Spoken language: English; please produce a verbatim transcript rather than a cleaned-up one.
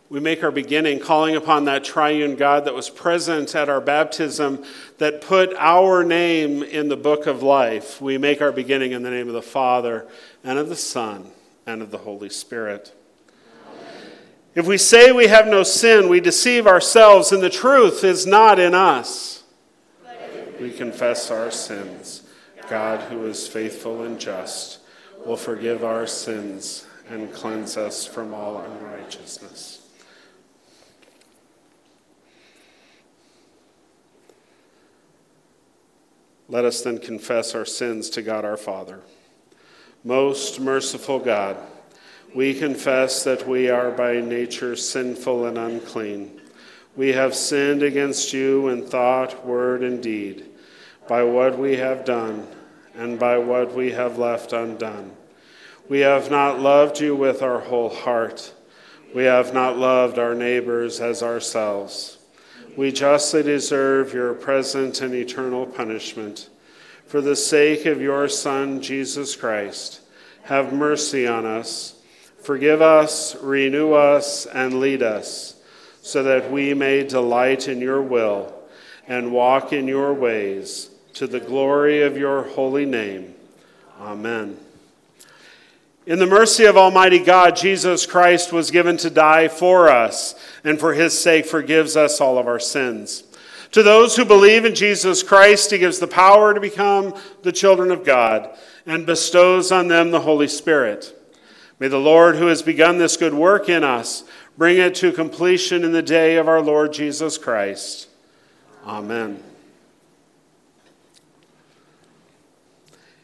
We make our beginning calling upon that triune God that was present at our baptism, that put our name in the book of life. We make our beginning in the name of the Father, and of the Son, and of the Holy Spirit. Amen. If we say we have no sin, we deceive ourselves, and the truth is not in us. We confess our sins. God, who is faithful and just, will forgive our sins and cleanse us from all unrighteousness. Let us then confess our sins to God our Father. Most merciful God, we confess that we are by nature sinful and unclean. We have sinned against you in thought, word, and deed, by what we have done and by what we have left undone. We have not loved you with our whole heart. We have not loved our neighbors as ourselves. We justly deserve your present and eternal punishment. For the sake of your Son, Jesus Christ, have mercy on us. Forgive us, renew us, and lead us, so that we may delight in your will and walk in your ways, to the glory of your holy name. Amen. In the mercy of Almighty God, Jesus Christ was given to die for us, and for his sake forgives us all of our sins. To those who believe in Jesus Christ, he gives the power to become the children of God and bestows on them the Holy Spirit. May the Lord, who has begun this good work in us, bring it to completion in the day of our Lord Jesus Christ. Amen.